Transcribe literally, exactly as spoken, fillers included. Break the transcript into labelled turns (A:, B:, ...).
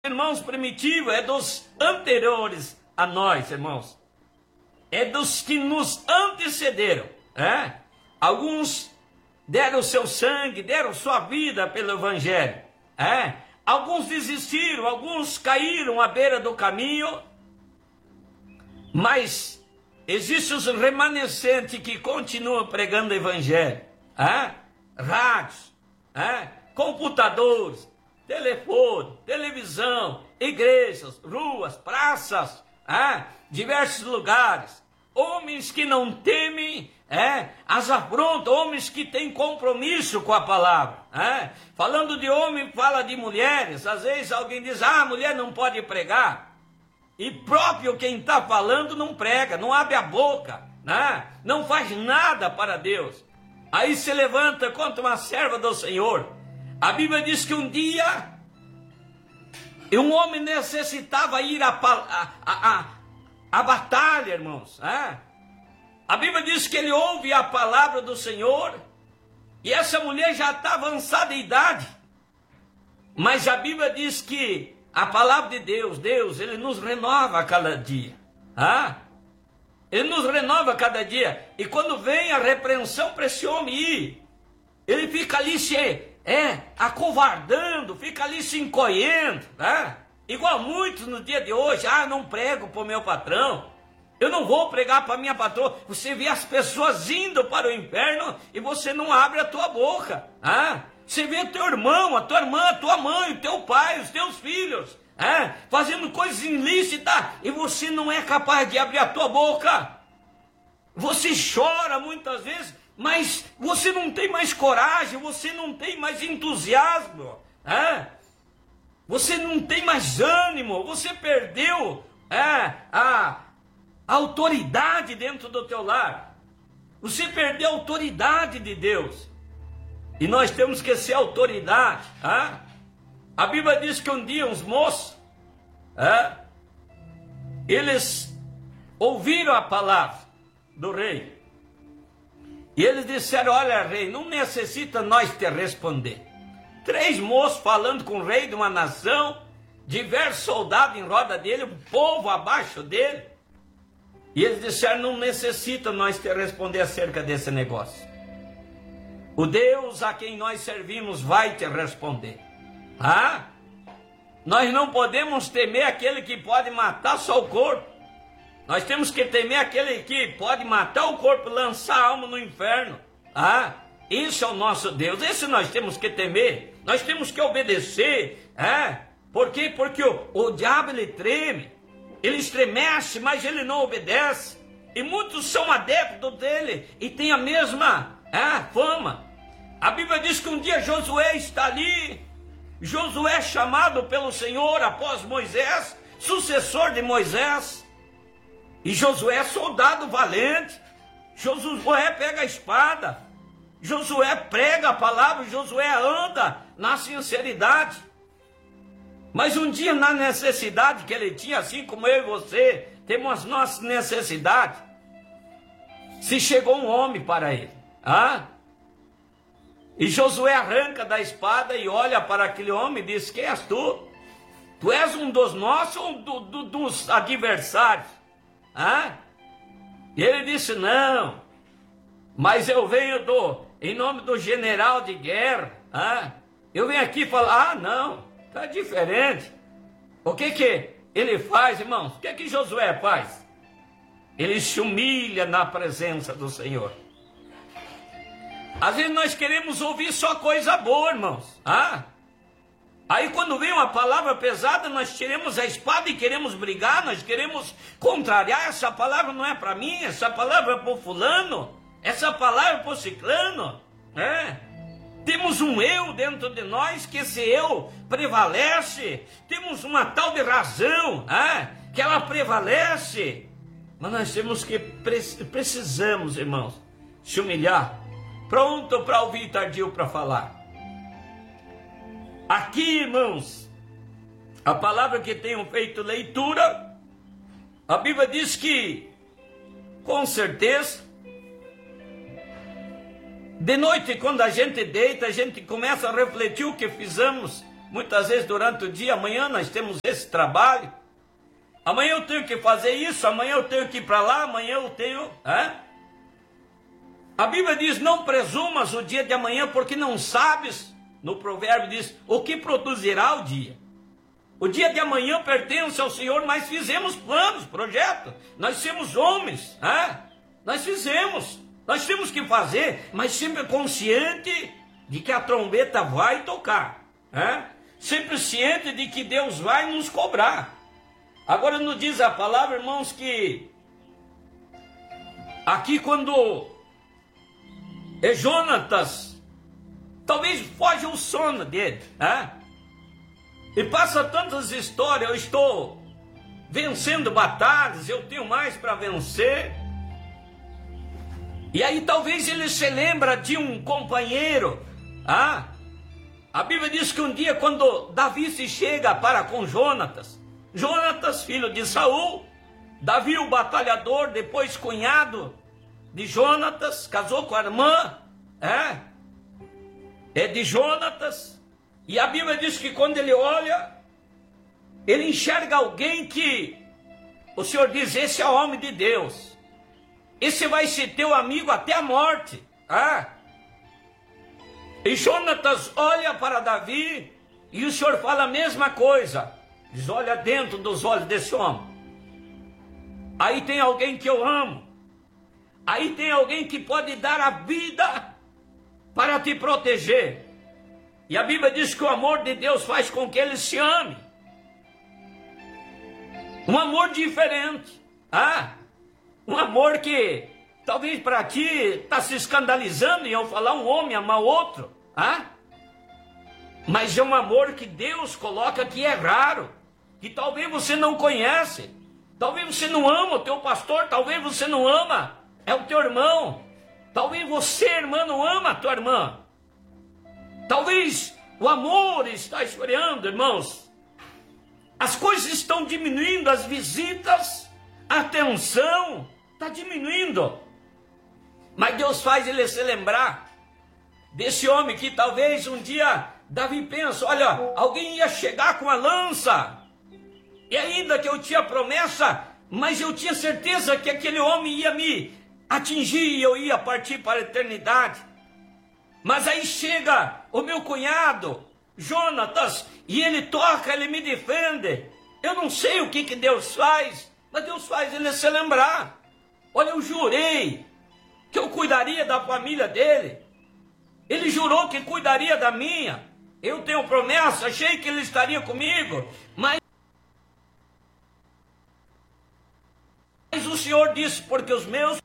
A: irmãos primitivos, é dos anteriores a nós, irmãos. É dos que nos antecederam. É? Alguns deram o seu sangue, deram sua vida pelo Evangelho. É? Alguns desistiram, alguns caíram à beira do caminho. Mas existem os remanescentes que continuam pregando o Evangelho. É? Rádios, é? Computadores, telefone, televisão, igrejas, ruas, praças, é? Diversos lugares. Homens que não temem é? as afrontas, homens que têm compromisso com a palavra. É? Falando de homem, fala de mulheres. Às vezes alguém diz, ah, a mulher não pode pregar. E próprio quem está falando não prega, não abre a boca, né? Não faz nada para Deus. Aí se levanta contra uma serva do Senhor. A Bíblia diz que um dia um homem necessitava ir à a, a, a, a batalha, irmãos. É? A Bíblia diz que ele ouve a palavra do Senhor e essa mulher já está avançada em idade. Mas a Bíblia diz que a palavra de Deus, Deus, Ele nos renova a cada dia. Ah? Ele nos renova a cada dia. E quando vem a repreensão para esse homem ir, ele fica ali se é, acovardando, fica ali se encolhendo. Ah? Igual muitos no dia de hoje, ah, não prego para o meu patrão. Eu não vou pregar para a minha patroa. Você vê as pessoas indo para o inferno e você não abre a tua boca. Ah? Você vê teu irmão, a tua irmã, a tua mãe, o teu pai, os teus filhos, é, fazendo coisas ilícitas e você não é capaz de abrir a tua boca. Você chora muitas vezes, mas você não tem mais coragem, você não tem mais entusiasmo, é? Você não tem mais ânimo, você perdeu é, a, a autoridade dentro do teu lar. Você perdeu a autoridade de Deus. E nós temos que ser autoridade. Hein? A Bíblia diz que um dia uns moços, hein, eles ouviram a palavra do rei. E eles disseram, olha rei, não necessita nós te responder. Três moços falando com o rei de uma nação, diversos soldados em roda dele, o povo abaixo dele. E eles disseram, não necessita nós te responder acerca desse negócio. O Deus a quem nós servimos vai te responder. Ah? Nós não podemos temer aquele que pode matar só o corpo. Nós temos que temer aquele que pode matar o corpo e lançar a alma no inferno. Ah? Isso é o nosso Deus. Esse nós temos que temer. Nós temos que obedecer. Ah? Por quê? Porque o, o diabo ele treme. Ele estremece, mas ele não obedece. E muitos são adeptos dele e têm a mesma... É, fama. A Bíblia diz que um dia Josué está ali. Josué é chamado pelo Senhor após Moisés, sucessor de Moisés. E Josué é soldado valente. Josué pega a espada. Josué prega a palavra. Josué anda na sinceridade. Mas um dia na necessidade que ele tinha, assim como eu e você, temos as nossas necessidades. Se chegou um homem para ele. Ah? E Josué arranca da espada e olha para aquele homem e diz, quem és tu? Tu és um dos nossos ou do, do, dos adversários? Ah? E ele disse, não, mas eu venho do, em nome do general de guerra. Ah? Eu venho aqui falar, ah não, está diferente. O que que ele faz, irmãos? O que que Josué faz? Ele se humilha na presença do Senhor. Às vezes nós queremos ouvir só coisa boa, irmãos. Ah? Aí quando vem uma palavra pesada, nós tiramos a espada e queremos brigar, nós queremos contrariar. Essa palavra não é para mim, essa palavra é para o fulano, essa palavra é para o ciclano. É? Temos um eu dentro de nós, que esse eu prevalece. Temos uma tal de razão, é? Que ela prevalece. Mas nós temos que, precisamos, irmãos, se humilhar. Pronto para ouvir, tardio para falar. Aqui, irmãos, a palavra que tenho feito leitura, a Bíblia diz que, com certeza, de noite, quando a gente deita, a gente começa a refletir o que fizemos Muitas vezes durante o dia, amanhã nós temos esse trabalho, amanhã eu tenho que fazer isso, amanhã eu tenho que ir para lá, amanhã eu tenho... É? A Bíblia diz, não presumas o dia de amanhã, porque não sabes, no provérbio diz, o que produzirá o dia. O dia de amanhã pertence ao Senhor, mas fizemos planos, projetos, nós somos homens, é? Nós fizemos, nós temos que fazer, mas sempre consciente de que a trombeta vai tocar, é? Sempre ciente de que Deus vai nos cobrar. Agora nos diz a palavra, irmãos, que aqui quando é Jonatas, talvez foge o sono dele, é? E passa tantas histórias, eu estou vencendo batalhas, eu tenho mais para vencer. E aí talvez ele se lembra de um companheiro. Ah, a Bíblia diz que um dia quando Davi se chega para com Jonatas, Jonatas, filho de Saul, Davi o batalhador, depois cunhado de Jonatas, casou com a irmã, é, é de Jonatas. E a Bíblia diz que quando ele olha, ele enxerga alguém que o Senhor diz, esse é o homem de Deus. Esse vai ser teu amigo até a morte. Ah. E Jonatas olha para Davi e o Senhor fala a mesma coisa. Diz, olha dentro dos olhos desse homem. Aí tem alguém que eu amo. Aí tem alguém que pode dar a vida para te proteger. E a Bíblia diz que o amor de Deus faz com que ele se ame. Um amor diferente. Ah, um amor que talvez para ti está se escandalizando em eu falar um homem amar outro. Ah? Mas é um amor que Deus coloca que é raro. Que talvez você não conhece. Talvez você não ama o teu pastor. Talvez você não ama é o teu irmão. Talvez você, irmã, não ama a tua irmã. Talvez o amor está esfriando, irmãos. As coisas estão diminuindo, as visitas, a atenção está diminuindo. Mas Deus faz ele se lembrar desse homem que talvez um dia Davi pensa, olha, alguém ia chegar com a lança. E ainda que eu tinha promessa, mas eu tinha certeza que aquele homem ia me atingir e eu ia partir para a eternidade. Mas aí chega o meu cunhado, Jonatas, e ele toca, ele me defende. Eu não sei o que, que Deus faz, mas Deus faz ele se lembrar. Olha, eu jurei que eu cuidaria da família dele. Ele jurou que cuidaria da minha. Eu tenho promessa, achei que ele estaria comigo. Mas, mas o Senhor disse, porque os meus